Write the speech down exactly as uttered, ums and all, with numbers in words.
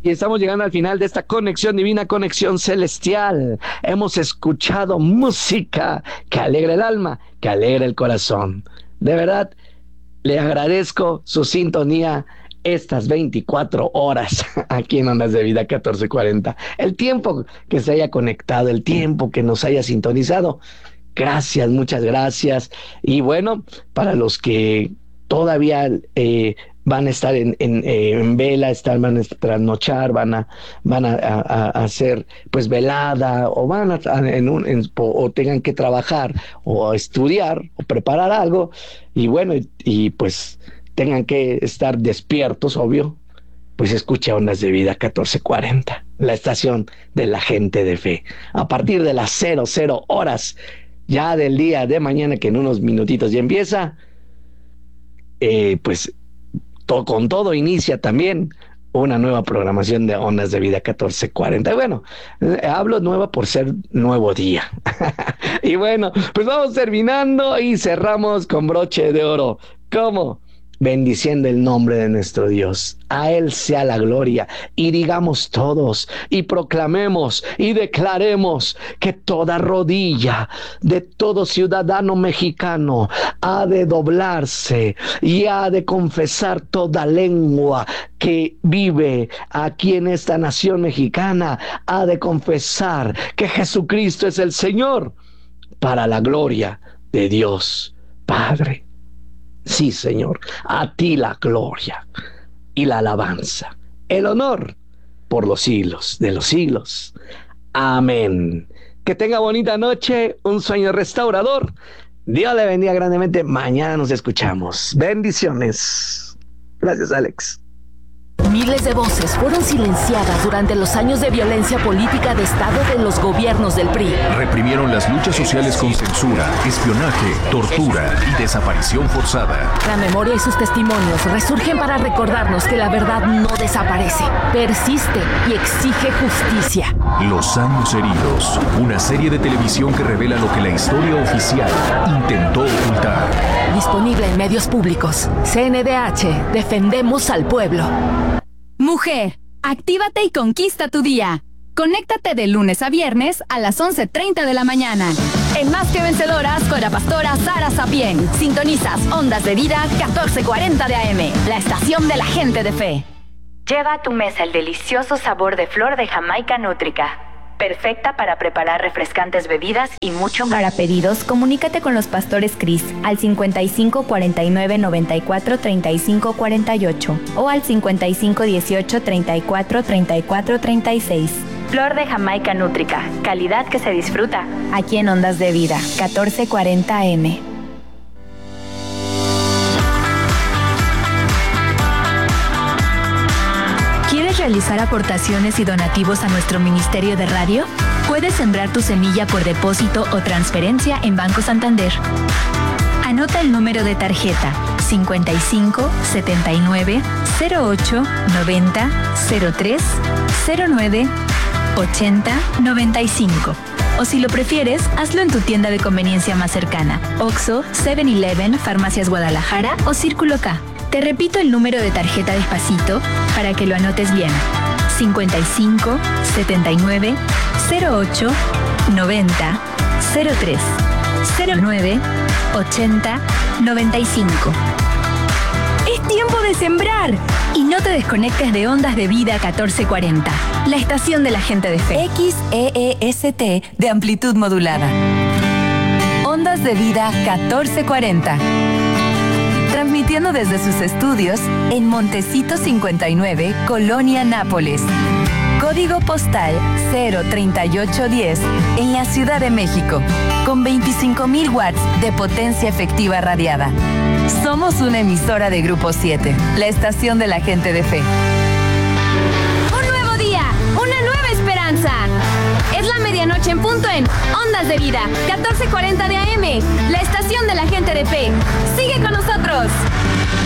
Y estamos llegando al final de esta conexión divina, conexión celestial. Hemos escuchado música que alegra el alma, que alegra el corazón. De verdad, le agradezco su sintonía estas veinticuatro horas aquí en Ondas de Vida catorce cuarenta. El tiempo que se haya conectado, el tiempo que nos haya sintonizado. Gracias, muchas gracias. Y bueno, para los que todavía eh, van a estar en, en, eh, en vela, están, van a trasnochar, van a, van a, a, a hacer pues velada, o van a, a en un, en, o, o tengan que trabajar, o estudiar, o preparar algo, y bueno, y, y pues tengan que estar despiertos, obvio, pues escucha Ondas de Vida catorce cuarenta, la estación de la gente de fe. A partir de las cero cero horas, ya del día de mañana, que en unos minutitos ya empieza, eh, pues to, con todo inicia también una nueva programación de Ondas de Vida catorce cuarenta. Y bueno, eh, hablo nueva por ser nuevo día. Y bueno, pues vamos terminando y cerramos con broche de oro. ¿Cómo? Bendiciendo el nombre de nuestro Dios. A Él sea la gloria. Y digamos todos, y proclamemos, y declaremos que toda rodilla de todo ciudadano mexicano ha de doblarse y ha de confesar toda lengua que vive aquí en esta nación mexicana, ha de confesar que Jesucristo es el Señor, para la gloria de Dios Padre. Sí, Señor, a ti la gloria y la alabanza, el honor por los siglos de los siglos. Amén. Que tenga bonita noche, un sueño restaurador. Dios le bendiga grandemente. Mañana nos escuchamos. Bendiciones. Gracias, Alex. Miles de voces fueron silenciadas durante los años de violencia política de Estado de los gobiernos del P R I. Reprimieron las luchas sociales con censura, espionaje, tortura y desaparición forzada. La memoria y sus testimonios resurgen para recordarnos que la verdad no desaparece, persiste y exige justicia. Los años heridos, una serie de televisión que revela lo que la historia oficial intentó ocultar. Disponible en medios públicos. C N D H, defendemos al pueblo. Mujer, actívate y conquista tu día. Conéctate de lunes a viernes a las once treinta de la mañana. En Más que Vencedoras con la pastora Sara Sapien. Sintonizas Ondas de Vida catorce cuarenta de A M, la estación de la gente de fe. Lleva a tu mesa el delicioso sabor de flor de Jamaica Nútrica. Perfecta para preparar refrescantes bebidas y mucho más. Para pedidos, comunícate con los pastores Cris al cincuenta y cinco cuarenta y nueve noventa y cuatro treinta y cinco cuarenta y ocho o al cincuenta y cinco dieciocho treinta y cuatro treinta y cuatro treinta y seis. Flor de Jamaica Nútrica, calidad que se disfruta. Aquí en Ondas de Vida, catorce cuarenta A M. ¿Quieres realizar aportaciones y donativos a nuestro Ministerio de Radio? Puedes sembrar tu semilla por depósito o transferencia en Banco Santander. Anota el número de tarjeta cincuenta y cinco setenta y nueve cero ocho noventa cero tres cero nueve ochenta noventa y cinco. O si lo prefieres, hazlo en tu tienda de conveniencia más cercana: Oxxo, seven eleven, Farmacias Guadalajara o Círculo K. Te repito el número de tarjeta despacito para que lo anotes bien: cincuenta y cinco setenta y nueve cero ocho noventa cero tres cero nueve ochenta noventa y cinco. ¡Es tiempo de sembrar! Y no te desconectes de Ondas de Vida catorce cuarenta, la estación de la gente de fe. X E E S T de amplitud modulada. Ondas de Vida catorce cuarenta. Transmitiendo desde sus estudios en Montecito cincuenta y nueve, Colonia Nápoles. Código postal cero treinta y ocho diez en la Ciudad de México, con veinticinco mil watts de potencia efectiva radiada. Somos una emisora de Grupo siete, la estación de la gente de fe. ¡Un nuevo día! ¡Una nueva esperanza! Es la medianoche en punto en Ondas de Vida, catorce cuarenta de A M, la estación de la gente de fe. ¡Sigue con nosotros!